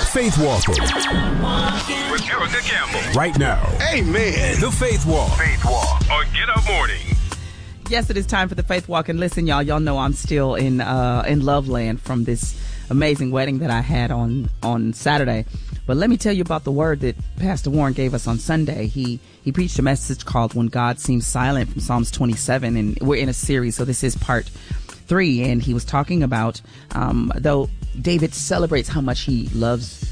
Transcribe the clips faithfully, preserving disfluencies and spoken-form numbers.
Faith Walker. With Erica Campbell. Right now. Amen. The Faith Walk. Faith Walk on Get Up Morning. Yes, it is time for the Faith Walk. And listen, y'all, y'all know I'm still in uh, in Love Land from this amazing wedding that I had on, on Saturday. But let me tell you about the word that Pastor Warren gave us on Sunday. He he preached a message called When God Seems Silent from Psalms twenty-seven. And we're in a series, so this is part three. And he was talking about, um, though David celebrates how much he loves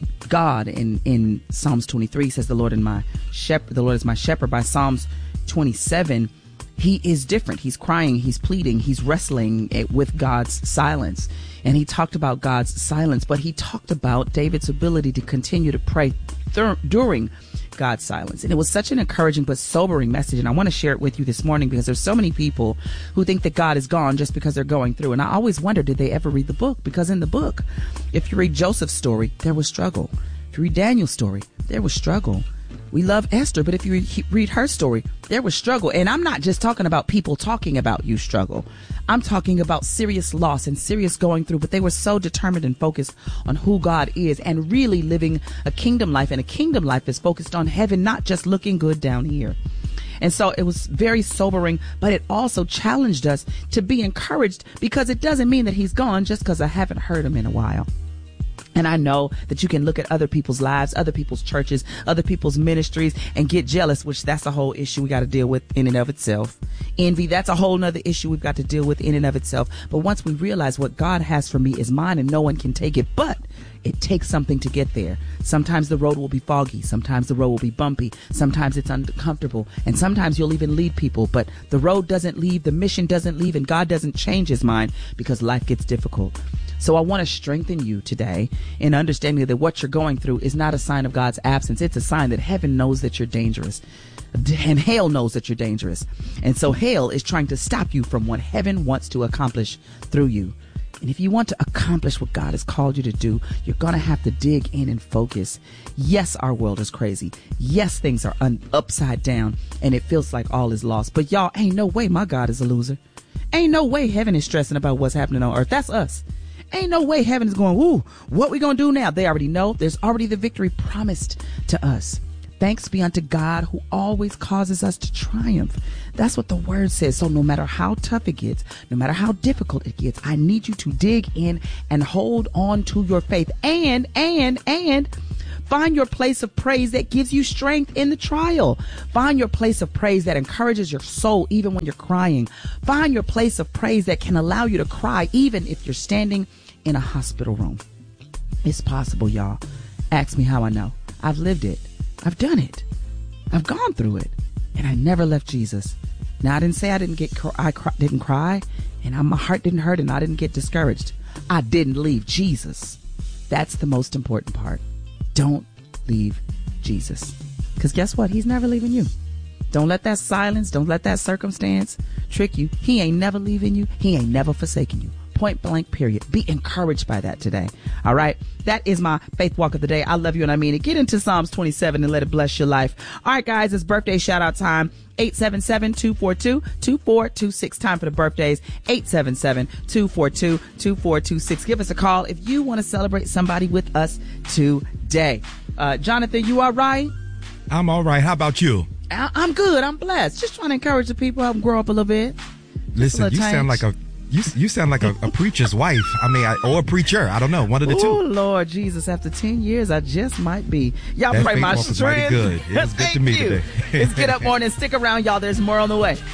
God in, in Psalms twenty-three, says the Lord and my shepherd, the Lord is my shepherd. By Psalms twenty-seven, he is different. He's crying, he's pleading, he's wrestling with God's silence. And he talked about God's silence, but he talked about David's ability to continue to pray th- during God's silence. And it was such an encouraging but sobering message. And I want to share it with you this morning because there's so many people who think that God is gone just because they're going through. And I always wonder, did they ever read the book? Because in the book, if you read Joseph's story, there was struggle. If you read Daniel's story, there was struggle. We love Esther, but if you read her story, there was struggle. And I'm not just talking about people talking about you struggle. I'm talking about serious loss and serious going through, but they were so determined and focused on who God is and really living a kingdom life. And a kingdom life is focused on heaven, not just looking good down here. And so it was very sobering, but it also challenged us to be encouraged, because it doesn't mean that he's gone just because I haven't heard him in a while. And I know that you can look at other people's lives, other people's churches, other people's ministries, and get jealous, which that's a whole issue we got to deal with in and of itself. Envy, that's a whole nother issue we've got to deal with in and of itself. But once we realize what God has for me is mine and no one can take it, but it takes something to get there. Sometimes the road will be foggy. Sometimes the road will be bumpy. Sometimes it's uncomfortable. And sometimes you'll even lead people. But the road doesn't leave. The mission doesn't leave. And God doesn't change his mind because life gets difficult. So I want to strengthen you today in understanding that what you're going through is not a sign of God's absence. It's a sign that heaven knows that you're dangerous. And hell knows that you're dangerous. And so hell is trying to stop you from what heaven wants to accomplish through you. And if you want to accomplish what God has called you to do, you're going to have to dig in and focus. Yes, our world is crazy. Yes, things are un- upside down and it feels like all is lost. But y'all, ain't no way my God is a loser. Ain't no way heaven is stressing about what's happening on earth. That's us. Ain't no way heaven is going, ooh, what we going to do now? They already know. There's already the victory promised to us. Thanks be unto God who always causes us to triumph. That's what the word says. So no matter how tough it gets, no matter how difficult it gets, I need you to dig in and hold on to your faith and, and, and find your place of praise that gives you strength in the trial. Find your place of praise that encourages your soul even when you're crying. Find your place of praise that can allow you to cry even if you're standing in a hospital room. It's possible, y'all. Ask me how I know. I've lived it. I've done it. I've gone through it. And I never left Jesus. Now, I didn't say I didn't get, I cry, didn't cry, and I, my heart didn't hurt, and I didn't get discouraged. I didn't leave Jesus. That's the most important part. Don't leave Jesus. Because guess what? He's never leaving you. Don't let that silence, don't let that circumstance trick you. He ain't never leaving you. He ain't never forsaken you. Point blank, period. Be encouraged by that today. All right. That is my faith walk of the day. I love you and I mean it. Get into Psalms twenty-seven and let it bless your life. All right, guys, it's birthday shout out time. eight seven seven, two four two, two four two six. Time for the birthdays. eight seven seven, two four two, two four two six. Give us a call if you want to celebrate somebody with us today. Uh, Jonathan, you all right? I'm all right. How about you? I- I'm good. I'm blessed. Just trying to encourage the people, help them grow up a little bit. Listen, little you change. sound like a you you sound like a, a preacher's wife. I mean, I, or a preacher. I don't know. One of the two. Oh, Lord Jesus. After ten years, I just might be. Y'all That pray faith my walk was strength. mighty good. It was good Thank to me you. today. It's Get Up Morning. Stick around, y'all. There's more on the way.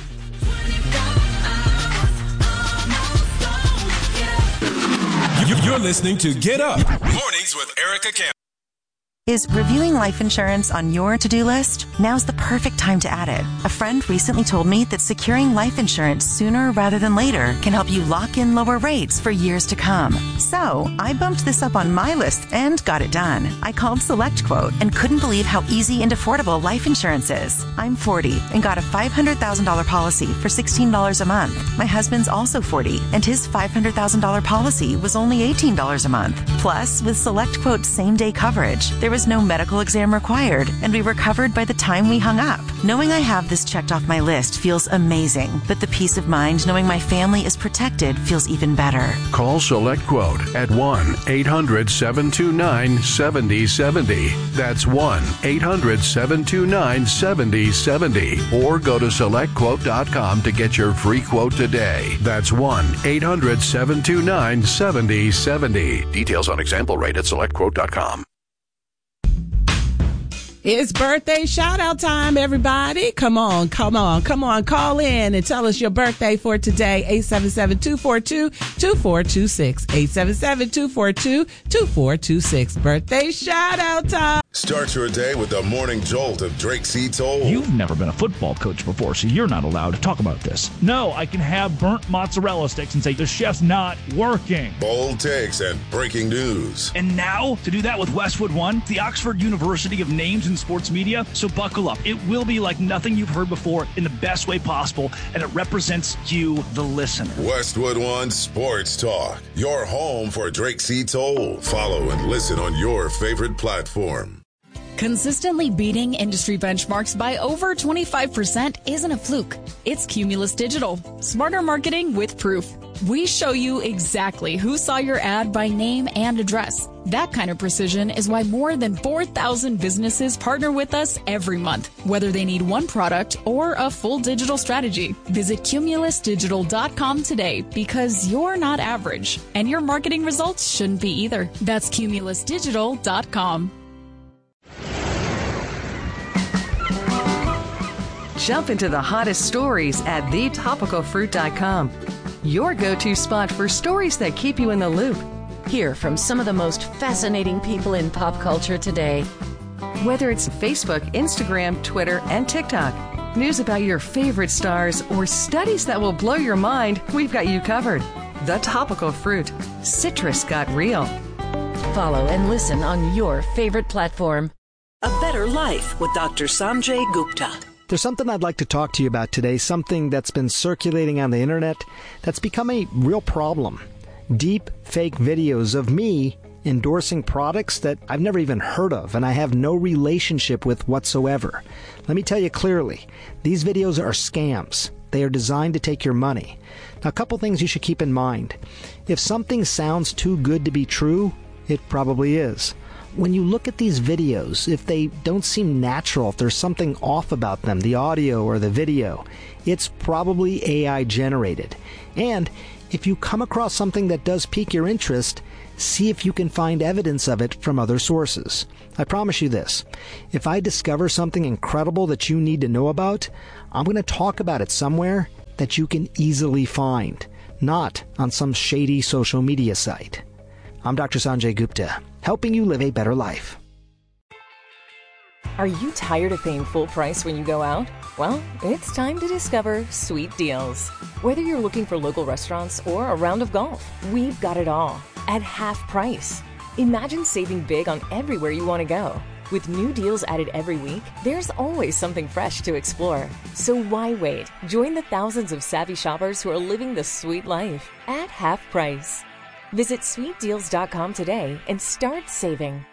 You're listening to Get Up Mornings with Erica Campbell. Is reviewing life insurance on your to-do list? Now's the perfect time to add it. A friend recently told me that securing life insurance sooner rather than later can help you lock in lower rates for years to come. So I bumped this up on my list and got it done. I called SelectQuote and couldn't believe how easy and affordable life insurance is. I'm forty and got a five hundred thousand dollars policy for sixteen dollars a month. My husband's also forty and his five hundred thousand dollars policy was only eighteen dollars a month. Plus, with SelectQuote's same-day coverage, there was was no medical exam required, and we were covered by the time we hung up. Knowing I have this checked off my list feels amazing, but the peace of mind knowing my family is protected feels even better. Call SelectQuote at one eight hundred seven two nine seven zero seven zero. That's one eight hundred seven two nine seven zero seven zero. Or go to select quote dot com to get your free quote today. That's one eight hundred seven two nine seven zero seven zero. Details on example rate at select quote dot com. It's birthday shout out time, everybody. Come on, come on, come on. Call in and tell us your birthday for today. eight seven seven, two four two, two four two six. eight seven seven, two four two, two four two six. Birthday shout out time. Start your day with the morning jolt of Drake C. Toll. You've never been a football coach before, so you're not allowed to talk about this. No, I can have burnt mozzarella sticks and say the chef's not working. Bold takes and breaking news. And now, to do that with Westwood One, the Oxford University of Names in Sports Media. So buckle up. It will be like nothing you've heard before in the best way possible, and it represents you, the listener. Westwood One Sports Talk, your home for Drake C. Toll. Follow and listen on your favorite platform. Consistently beating industry benchmarks by over twenty-five percent isn't a fluke. It's Cumulus Digital. Smarter marketing with proof. We show you exactly who saw your ad by name and address. That kind of precision is why more than four thousand businesses partner with us every month, whether they need one product or a full digital strategy. Visit cumulus digital dot com today, because you're not average, and your marketing results shouldn't be either. That's cumulus digital dot com. Jump into the hottest stories at the topical fruit dot com. Your go-to spot for stories that keep you in the loop. Hear from some of the most fascinating people in pop culture today. Whether it's Facebook, Instagram, Twitter, and TikTok, news about your favorite stars, or studies that will blow your mind, we've got you covered. The Topical Fruit. Citrus got real. Follow and listen on your favorite platform. A Better Life with Doctor Sanjay Gupta. There's something I'd like to talk to you about today, something that's been circulating on the internet that's become a real problem. Deep fake videos of me endorsing products that I've never even heard of and I have no relationship with whatsoever. Let me tell you clearly, these videos are scams. They are designed to take your money. Now, a couple things you should keep in mind. If something sounds too good to be true, it probably is. When you look at these videos, if they don't seem natural, if there's something off about them, the audio or the video, it's probably A I generated. And if you come across something that does pique your interest, see if you can find evidence of it from other sources. I promise you this, if I discover something incredible that you need to know about, I'm going to talk about it somewhere that you can easily find, not on some shady social media site. I'm Doctor Sanjay Gupta, helping you live a better life. Are you tired of paying full price when you go out? Well, it's time to discover Sweet Deals. Whether you're looking for local restaurants or a round of golf, we've got it all at half price. Imagine saving big on everywhere you want to go. With new deals added every week, there's always something fresh to explore. So why wait? Join the thousands of savvy shoppers who are living the sweet life at half price. Visit sweet deals dot com today and start saving.